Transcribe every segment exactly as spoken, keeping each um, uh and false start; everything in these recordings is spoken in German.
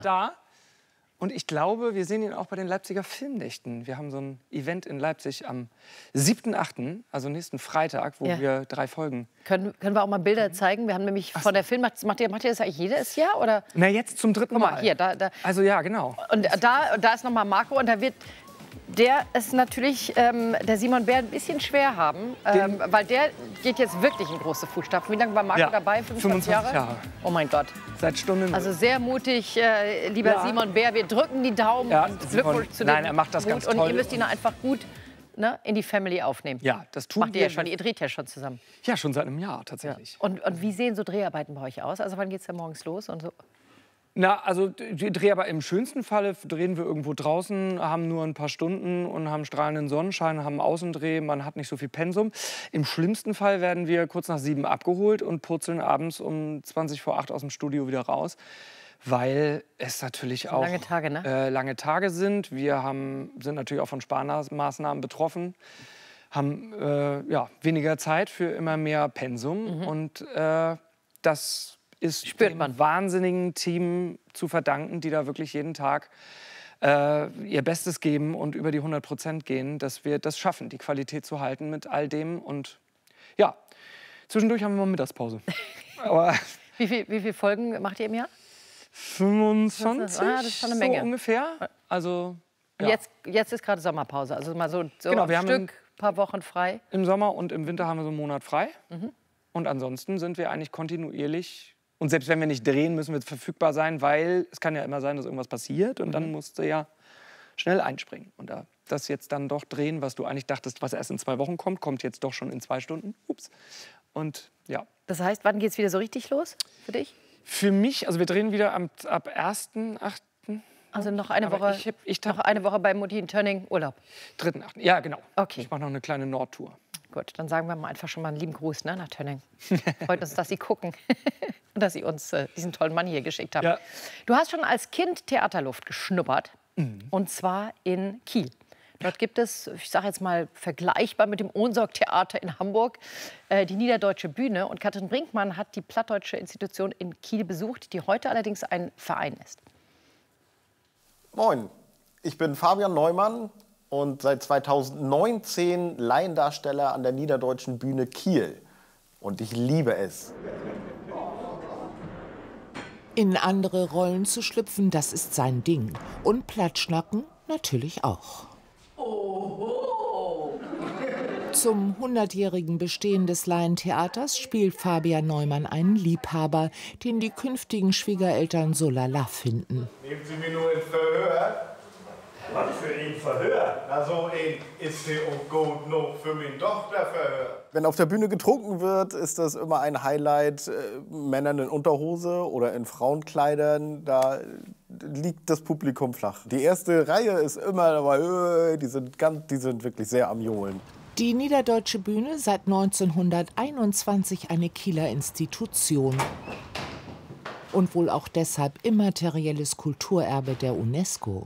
da. Und ich glaube, wir sehen ihn auch bei den Leipziger Filmnächten. Wir haben so ein Event in Leipzig am siebten achten, also nächsten Freitag, wo ja. wir drei Folgen... Können, können wir auch mal Bilder zeigen? Wir haben nämlich Ach von der Film... Macht ihr, macht ihr das eigentlich jedes Jahr? Oder? Na, jetzt zum dritten Guck mal. Mal. Hier, da, da. Also ja, genau. Und da, da ist noch mal Marco und da wird... Der ist natürlich, ähm, der Simon Bär, ein bisschen schwer haben, ähm, weil der geht jetzt wirklich in große Fußstapfen. Wie lange war Marco ja, dabei? fünfundzwanzig Jahre? Jahre? Oh mein Gott. Seit Stunden. Also sehr mutig, äh, lieber ja. Simon Bär. Wir drücken die Daumen ja, und Glückwunsch zu dem Nein, er macht das Mut. ganz und toll. Und ihr müsst ihn einfach gut ne, in die Family aufnehmen. Ja, das tun Macht wir. ihr ja schon, ihr dreht ja schon zusammen. Ja, schon seit einem Jahr tatsächlich. Ja. Und, und wie sehen so Dreharbeiten bei euch aus? Also wann geht es denn morgens los und so? Na, also die Dreharbeiten im schönsten Falle drehen wir irgendwo draußen, haben nur ein paar Stunden und haben strahlenden Sonnenschein, haben einen Außendreh, man hat nicht so viel Pensum. Im schlimmsten Fall werden wir kurz nach sieben abgeholt und purzeln abends um zwanzig vor acht aus dem Studio wieder raus, weil es natürlich auch lange Tage, ne? äh, lange Tage sind. Wir haben, sind natürlich auch von Sparmaßnahmen betroffen, haben äh, ja, weniger Zeit für immer mehr Pensum Mhm. und äh, das ist Spürt dem man. wahnsinnigen Team zu verdanken, die da wirklich jeden Tag äh, ihr Bestes geben und über die hundert Prozent gehen, dass wir das schaffen, die Qualität zu halten mit all dem. Und ja, zwischendurch haben wir mal Mittagspause. Aber wie viele wie viel Folgen macht ihr im Jahr? fünfundzwanzig, ah, das ist schon eine Menge. So ungefähr. Also, ja. ja. jetzt, jetzt ist gerade Sommerpause, also mal so, so genau, ein wir Stück, haben ein paar Wochen frei. Im Sommer und im Winter haben wir so einen Monat frei. Mhm. Und ansonsten sind wir eigentlich kontinuierlich. Und selbst wenn wir nicht drehen, müssen wir verfügbar sein, weil es kann ja immer sein, dass irgendwas passiert. Und dann musst du ja schnell einspringen. Und da, das jetzt dann doch drehen, was du eigentlich dachtest, was erst in zwei Wochen kommt, kommt jetzt doch schon in zwei Stunden. Ups. Und ja. Das heißt, wann geht es wieder so richtig los für dich? Für mich, also wir drehen wieder am, ab ersten achten Also noch eine Aber Woche, ich hab- ich noch eine Woche bei Mutti in Tönning Urlaub. dritten achten Ja, genau. Okay. Ich mache noch eine kleine Nordtour. Gut, dann sagen wir mal einfach schon mal einen lieben Gruß ne, nach Tönning. Freut uns, dass Sie gucken und dass Sie uns äh, diesen tollen Mann hier geschickt haben. Ja. Du hast schon als Kind Theaterluft geschnuppert, Mhm. und zwar in Kiel. Dort gibt es, ich sage jetzt mal vergleichbar mit dem Ohnsorg-Theater in Hamburg, äh, die Niederdeutsche Bühne. Und Katrin Brinkmann hat die plattdeutsche Institution in Kiel besucht, die heute allerdings ein Verein ist. Moin, ich bin Fabian Neumann und seit zweitausendneunzehn Laiendarsteller an der Niederdeutschen Bühne Kiel. Und ich liebe es. In andere Rollen zu schlüpfen, das ist sein Ding. Und Platschnacken natürlich auch. Zum hundertjährigen Bestehen des Laientheaters spielt Fabian Neumann einen Liebhaber, den die künftigen Schwiegereltern so lala finden. Nehmen Sie mich nur ins Verhör. Was für ein Verhör? Na so ein ist sie auch gut noch für meine Tochter Verhör. Wenn auf der Bühne getrunken wird, ist das immer ein Highlight. Äh, Männern in Unterhose oder in Frauenkleidern, da liegt das Publikum flach. Die erste Reihe ist immer dabei, äh, die sind, ganz, die sind wirklich sehr am Johlen. Die Niederdeutsche Bühne seit neunzehnhunderteinundzwanzig eine Kieler Institution. Und wohl auch deshalb immaterielles Kulturerbe der UNESCO.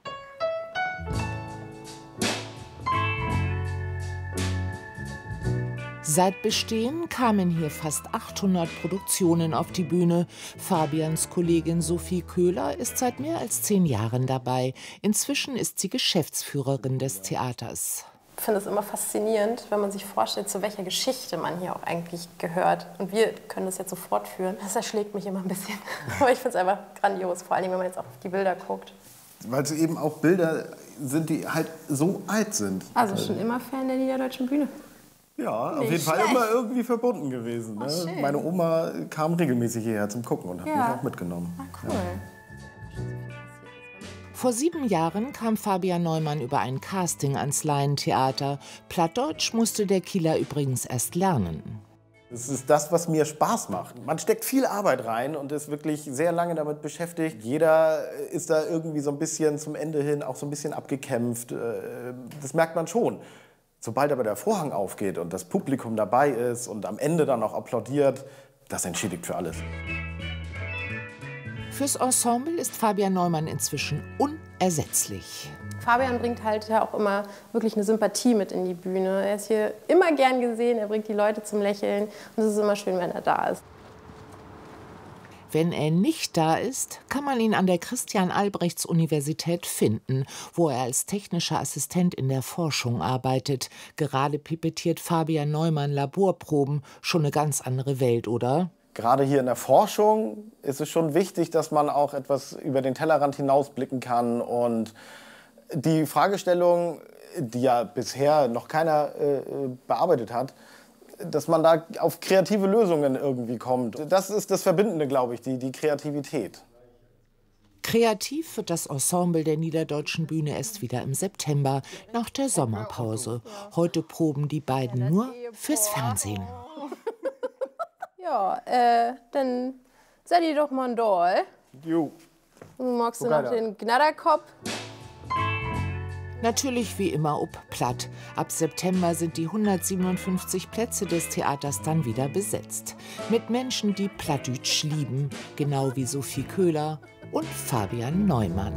Seit Bestehen kamen hier fast achthundert Produktionen auf die Bühne. Fabians Kollegin Sophie Köhler ist seit mehr als zehn Jahren dabei. Inzwischen ist sie Geschäftsführerin des Theaters. Ich finde es immer faszinierend, wenn man sich vorstellt, zu welcher Geschichte man hier auch eigentlich gehört. Und wir können das jetzt so fortführen. Das erschlägt mich immer ein bisschen. Aber ich finde es einfach grandios, vor allem wenn man jetzt auch auf die Bilder guckt. Weil es eben auch Bilder sind, die halt so alt sind. Also schon immer Fan der Niederdeutschen Bühne. Ja, auf Nicht jeden Fall schlecht. immer irgendwie verbunden gewesen. Ne? Oh, schön. Meine Oma kam regelmäßig hierher zum Gucken und hat Ja. mich auch mitgenommen. Ah, cool. Ja. Vor sieben Jahren kam Fabian Neumann über ein Casting ans Laientheater. Plattdeutsch musste der Kieler übrigens erst lernen. Das ist das, was mir Spaß macht. Man steckt viel Arbeit rein und ist wirklich sehr lange damit beschäftigt. Jeder ist da irgendwie so ein bisschen zum Ende hin auch so ein bisschen abgekämpft. Das merkt man schon. Sobald aber der Vorhang aufgeht und das Publikum dabei ist und am Ende dann auch applaudiert, das entschädigt für alles. Fürs Ensemble ist Fabian Neumann inzwischen unersetzlich. Fabian bringt halt ja auch immer wirklich eine Sympathie mit in die Bühne. Er ist hier immer gern gesehen, er bringt die Leute zum Lächeln und es ist immer schön, wenn er da ist. Wenn er nicht da ist, kann man ihn an der Christian-Albrechts-Universität finden, wo er als technischer Assistent in der Forschung arbeitet. Gerade pipettiert Fabian Neumann Laborproben. Schon eine ganz andere Welt, oder? Gerade hier in der Forschung ist es schon wichtig, dass man auch etwas über den Tellerrand hinausblicken kann. Und die Fragestellung, die ja bisher noch keiner äh, bearbeitet hat, dass man da auf kreative Lösungen irgendwie kommt. Das ist das Verbindende, glaube ich, die, die Kreativität. Kreativ wird das Ensemble der Niederdeutschen Bühne erst wieder im September, nach der Sommerpause. Heute proben die beiden nur fürs Fernsehen. Ja, äh, dann sei die doch mal ein Doll. Jo. Magst du noch den Gnadderkopf? Natürlich wie immer ob platt. Ab September sind die hundertsiebenundfünfzig Plätze des Theaters dann wieder besetzt. Mit Menschen, die Plattdeutsch lieben, genau wie Sophie Köhler und Fabian Neumann.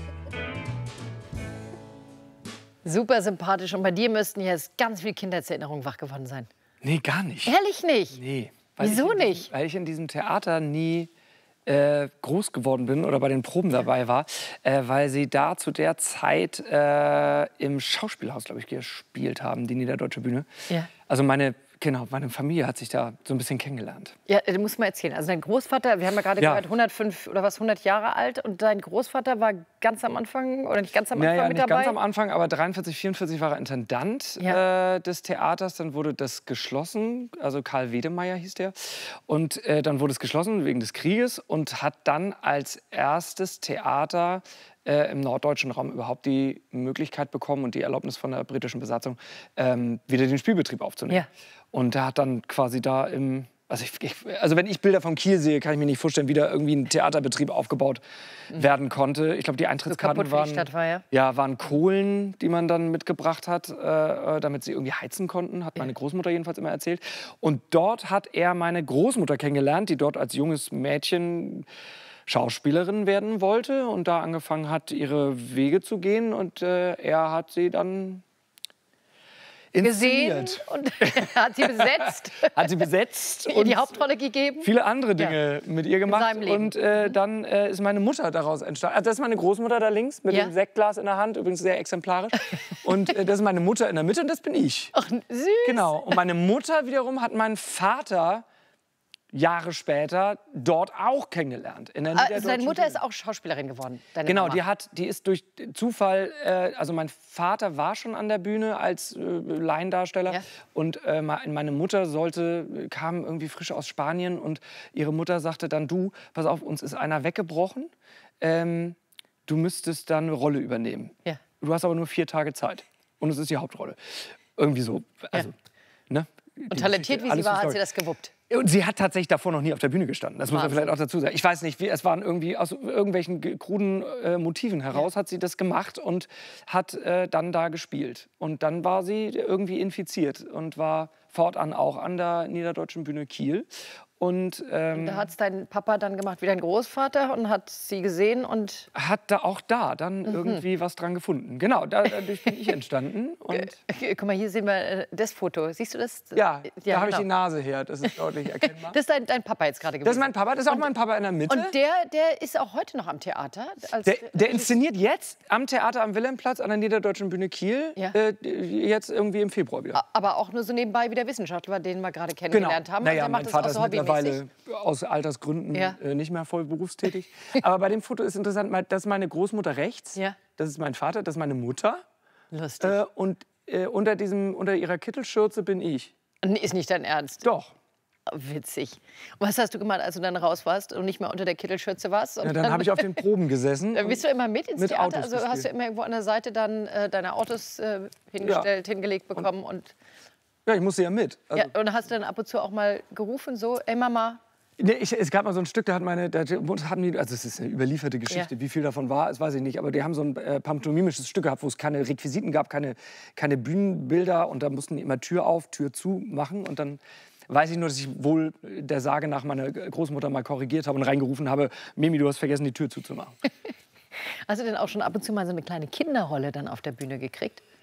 Super sympathisch. Und bei dir müssten jetzt ganz viele Kindheitserinnerungen wach geworden sein. Nee, gar nicht. Ehrlich nicht? Nee. Weil Wieso ich nicht? Diesem, weil ich in diesem Theater nie äh, groß geworden bin oder bei den Proben dabei war, äh, weil sie da zu der Zeit äh, im Schauspielhaus, glaube ich, gespielt haben, die Niederdeutsche Bühne. Ja. Also meine, genau, meine Familie hat sich da so ein bisschen kennengelernt. Ja, du musst mal erzählen. Also dein Großvater, wir haben ja gerade Ja. gehört, hundertfünf oder was, hundert Jahre alt. Und dein Großvater war ganz am Anfang, oder nicht ganz am Anfang Naja, mit nicht dabei? ganz am Anfang, aber dreiundvierzig, vierundvierzig war er Intendant Ja. äh, des Theaters. Dann wurde das geschlossen, also Karl Wedemeyer hieß der. Und äh, dann wurde es geschlossen wegen des Krieges und hat dann als erstes Theater äh, im norddeutschen Raum überhaupt die Möglichkeit bekommen und die Erlaubnis von der britischen Besatzung, ähm, wieder den Spielbetrieb aufzunehmen. Ja. Und er hat dann quasi da im... Also, ich, ich, also wenn ich Bilder vom Kiel sehe, kann ich mir nicht vorstellen, wie da irgendwie ein Theaterbetrieb aufgebaut werden konnte. Ich glaube, die Eintrittskarten kaputt wie die waren, Stadt war, ja? ja, waren Kohlen, die man dann mitgebracht hat, äh, damit sie irgendwie heizen konnten, hat meine Großmutter jedenfalls immer erzählt. Und dort hat er meine Großmutter kennengelernt, die dort als junges Mädchen Schauspielerin werden wollte und da angefangen hat, ihre Wege zu gehen. Und äh, er hat sie dann Gesehen inszeniert. und hat sie besetzt, Hat sie besetzt ihr und die Hauptrolle gegeben. viele andere Dinge mit ihr gemacht. seinem Leben. Und äh, dann äh, ist meine Mutter daraus entstanden. Also das ist meine Großmutter da links mit Ja. dem Sektglas in der Hand, übrigens sehr exemplarisch. Und äh, das ist meine Mutter in der Mitte und das bin ich. Ach, süß. Genau. Und meine Mutter wiederum hat meinen Vater Jahre später dort auch kennengelernt. In der Also deine Niederdeutschen Mutter Bühne. ist auch Schauspielerin geworden. Deine Genau, Mama. die, hat, die ist durch Zufall, äh, also mein Vater war schon an der Bühne als äh, Laiendarsteller Ja. und äh, meine Mutter sollte, kam irgendwie frisch aus Spanien und ihre Mutter sagte dann, du, pass auf, uns ist einer weggebrochen, ähm, du müsstest dann eine Rolle übernehmen. Ja. Du hast aber nur vier Tage Zeit und es ist die Hauptrolle. Irgendwie so, also, ne? Und talentiert wie sie war, hat sie das gewuppt. Und sie hat tatsächlich davor noch nie auf der Bühne gestanden. Das muss man Wahnsinn. vielleicht auch dazu sagen. Ich weiß nicht, wie, es waren irgendwie aus irgendwelchen ge- kruden äh, Motiven heraus hat sie das gemacht und hat äh, dann da gespielt. Und dann war sie irgendwie infiziert und war fortan auch an der Niederdeutschen Bühne Kiel. Und ähm, Da hat es dein Papa dann gemacht wie dein Großvater und hat sie gesehen und hat da auch da dann Mhm. irgendwie was dran gefunden. Genau, da, dadurch bin ich entstanden. Und Äh, guck mal, hier sehen wir äh, das Foto. Siehst du das? ja, da habe ich genau. die Nase her. Das ist deutlich erkennbar. Das ist dein, dein Papa jetzt gerade gewesen. Das ist mein Papa, das ist auch mein Papa in der Mitte. Und der, der ist auch heute noch am Theater. Als Der, der inszeniert jetzt am Theater am Wilhelmplatz an der Niederdeutschen Bühne Kiel, Ja. äh, jetzt irgendwie im Februar wieder. aber auch nur so nebenbei wie der Wissenschaftler, den wir gerade kennengelernt haben. Naja, Also er mein macht Vater das ist auch so hobbymäßig. mittlerweile aus Altersgründen Ja. äh, nicht mehr voll berufstätig. Aber bei dem Foto ist interessant, mein- das ist meine Großmutter rechts, Ja. das ist mein Vater, das ist meine Mutter. Lustig. Äh, und äh, unter, diesem, unter ihrer Kittelschürze bin ich. Nee, ist nicht dein Ernst. Doch. Witzig. Und was hast du gemacht, als du dann raus warst und nicht mehr unter der Kittelschürze warst? Und Ja, dann habe ich auf den Proben gesessen. Dann bist du immer mit ins mit Theater? Autos Also hast du gespielt. immer irgendwo an der Seite dann äh, deine Autos äh, hingestellt, hingelegt bekommen und, Ja, ich musste ja mit. Also, ja, und hast du dann ab und zu auch mal gerufen, so, ey Mama, Nee, ich, es gab mal so ein Stück, da hat meine, da haben die, also es ist eine überlieferte Geschichte, Ja. wie viel davon war, das weiß ich nicht, aber die haben so ein äh, pantomimisches Stück gehabt, wo es keine Requisiten gab, keine, keine Bühnenbilder und da mussten die immer Tür auf, Tür zu machen und dann weiß ich nur, dass ich wohl der Sage nach meiner Großmutter mal korrigiert habe und reingerufen habe, Mimi, du hast vergessen, die Tür zuzumachen. hast du denn auch schon ab und zu mal so eine kleine Kinderrolle dann auf der Bühne gekriegt?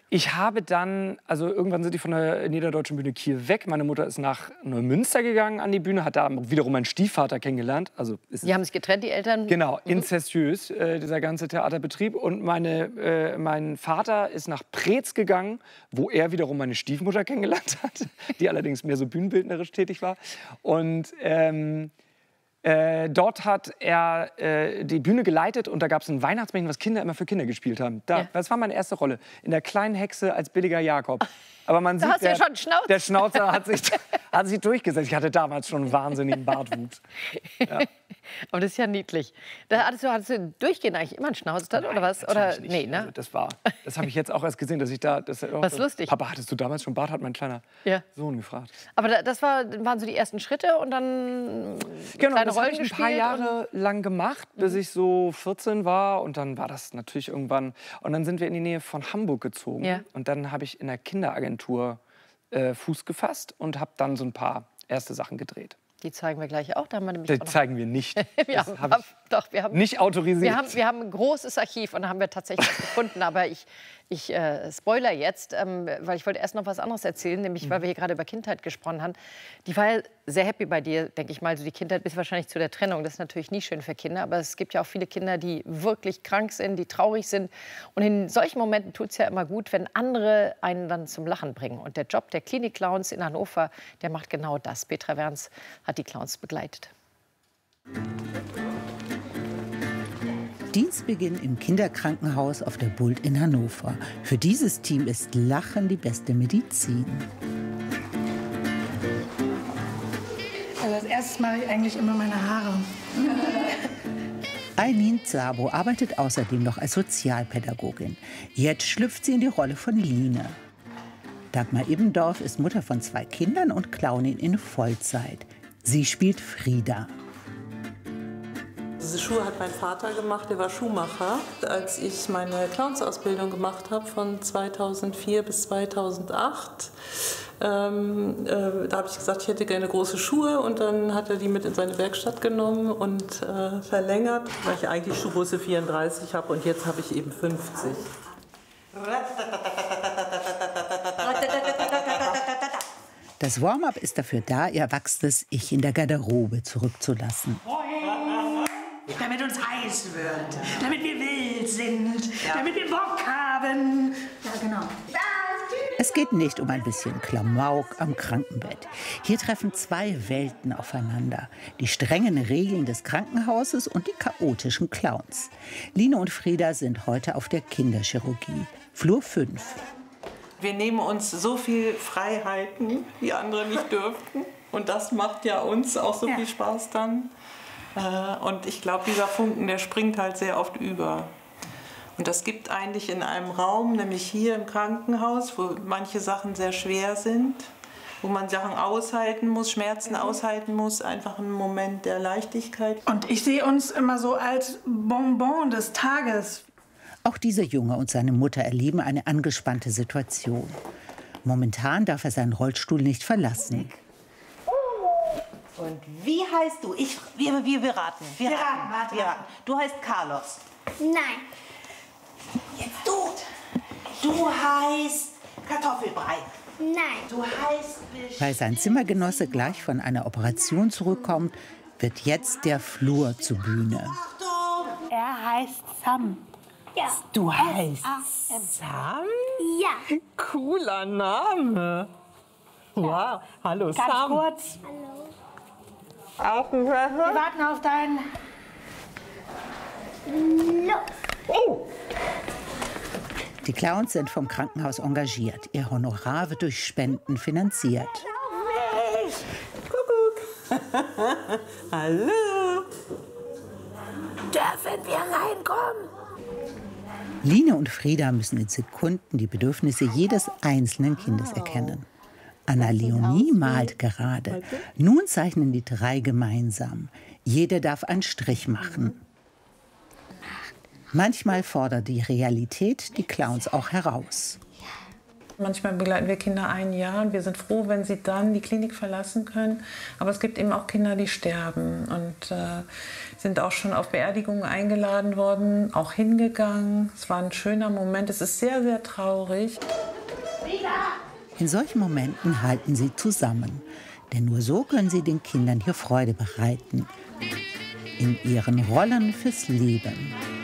Ich habe dann, also irgendwann sind die von der Niederdeutschen Bühne Kiel weg. Meine Mutter ist nach Neumünster gegangen an die Bühne, hat da wiederum meinen Stiefvater kennengelernt. Also ist die haben sich getrennt, die Eltern? Genau, inzestuös, äh, dieser ganze Theaterbetrieb. Und meine, äh, mein Vater ist nach Preetz gegangen, wo er wiederum meine Stiefmutter kennengelernt hat, die allerdings mehr so bühnenbildnerisch tätig war. Und ähm, Äh, dort hat er äh, die Bühne geleitet und da gab es ein Weihnachtsmärchen, was Kinder immer für Kinder gespielt haben. Da, ja. Das war meine erste Rolle, in der kleinen Hexe als billiger Jakob. Aber man da sieht, hast der, du ja schon Schnauze. der Schnauzer hat sich, hat sich durchgesetzt. Ich hatte damals schon einen wahnsinnigen Bartwuchs. Ja. Aber das ist ja niedlich. Da hattest du, hattest du durchgehend eigentlich immer einen Schnauze dann, oder was? Oder nicht. Nee, ne? Also das war, das habe ich jetzt auch erst gesehen, dass ich da. Das, was so, lustig. Papa, hattest du damals schon Bart? Hat mein kleiner ja. Sohn gefragt. Aber da, das war, waren so die ersten Schritte und dann genau, kleine das Rollen habe ich ein paar Jahre lang gemacht, bis ich so vierzehn war und dann war das natürlich irgendwann. Und dann sind wir in die Nähe von Hamburg gezogen ja. und dann habe ich in der Kinderagentur äh, Fuß gefasst und habe dann so ein paar erste Sachen gedreht. Die zeigen wir gleich auch. Da haben wir nämlich Die auch noch zeigen wir nicht. wir haben, hab doch, wir haben, nicht autorisiert. Wir haben, wir haben ein großes Archiv und da haben wir tatsächlich was gefunden. Aber ich, ich äh, spoiler jetzt, ähm, weil ich wollte erst noch was anderes erzählen, nämlich mhm. weil wir hier gerade über Kindheit gesprochen haben. Die war ja sehr happy bei dir, denke ich mal. Also die Kindheit bis wahrscheinlich zu der Trennung. Das ist natürlich nie schön für Kinder. Aber es gibt ja auch viele Kinder, die wirklich krank sind, die traurig sind. Und in solchen Momenten tut es ja immer gut, wenn andere einen dann zum Lachen bringen. Und der Job der Klinik-Clowns in Hannover, der macht genau das. Petra Werns hat die Clowns begleitet. Dienstbeginn im Kinderkrankenhaus auf der Bult in Hannover. Für dieses Team ist Lachen die beste Medizin. Also als erstes mache ich eigentlich immer meine Haare. Eileen Szabo arbeitet außerdem noch als Sozialpädagogin. Jetzt schlüpft sie in die Rolle von Line. Dagmar Ebbendorf ist Mutter von zwei Kindern und Clownin in Vollzeit. Sie spielt Frieda. Diese Schuhe hat mein Vater gemacht, der war Schuhmacher. Als ich meine Clownsausbildung gemacht habe von zweitausendvier bis zweitausendacht, ähm, äh, da habe ich gesagt, ich hätte gerne große Schuhe und dann hat er die mit in seine Werkstatt genommen und äh, verlängert, weil ich eigentlich Schuhgröße vierunddreißig habe und jetzt habe ich eben fünfzig. Das Warm-up ist dafür da, ihr erwachsenes Ich in der Garderobe zurückzulassen. Damit uns heiß wird, damit wir wild sind, ja. damit wir Bock haben. Ja, genau. Es geht nicht um ein bisschen Klamauk am Krankenbett. Hier treffen zwei Welten aufeinander. Die strengen Regeln des Krankenhauses und die chaotischen Clowns. Line und Frieda sind heute auf der Kinderchirurgie. Flur fünf. Wir nehmen uns so viel Freiheiten, die andere nicht dürften. Und das macht ja uns auch so ja. viel Spaß dann. Und ich glaube, dieser Funken, der springt halt sehr oft über. Und das gibt eigentlich in einem Raum, nämlich hier im Krankenhaus, wo manche Sachen sehr schwer sind, wo man Sachen aushalten muss, Schmerzen aushalten muss, einfach einen Moment der Leichtigkeit. Und ich sehe uns immer so als Bonbon des Tages. Auch dieser Junge und seine Mutter erleben eine angespannte Situation. Momentan darf er seinen Rollstuhl nicht verlassen. Und wie heißt du? Ich, wir, wir beraten. Wir, wir raten. raten, wir raten. Du heißt Carlos. Nein. Jetzt du. Du heißt Kartoffelbrei. Nein. Du heißt... Weil sein Zimmergenosse gleich von einer Operation zurückkommt, wird jetzt der Flur zur Bühne. Achtung! Er heißt Sam. Ja. Du heißt Sam? Ja. Cooler Name. Wow. Hallo Ganz Sam. kurz. Hallo. Wir warten auf deinen... Los. Oh. Die Clowns sind vom Krankenhaus engagiert. Ihr Honorar wird durch Spenden finanziert. Kuckuck. Hallo. Dürfen wir reinkommen? Line und Frieda müssen in Sekunden die Bedürfnisse jedes einzelnen Kindes erkennen. Anna Leonie malt gerade. Nun zeichnen die drei gemeinsam. Jeder darf einen Strich machen. Manchmal fordert die Realität die Clowns auch heraus. Manchmal begleiten wir Kinder ein Jahr und wir sind froh, wenn sie dann die Klinik verlassen können. Aber es gibt eben auch Kinder, die sterben und äh, sind auch schon auf Beerdigungen eingeladen worden, auch hingegangen. Es war ein schöner Moment. Es ist sehr, sehr traurig. In solchen Momenten halten sie zusammen. Denn nur so können sie den Kindern hier Freude bereiten. In ihren Rollen fürs Leben.